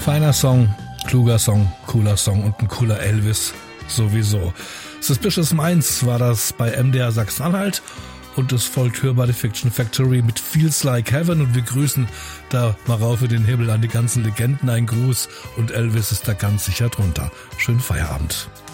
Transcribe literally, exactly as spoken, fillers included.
Feiner Song, kluger Song, cooler Song und ein cooler Elvis sowieso. Suspicious Minds war das bei M D R Sachsen-Anhalt und es folgt hörbar die Fiction Factory mit Feels Like Heaven und wir grüßen da mal rauf in den Himmel an die ganzen Legenden, ein Gruß und Elvis ist da ganz sicher drunter. Schönen Feierabend.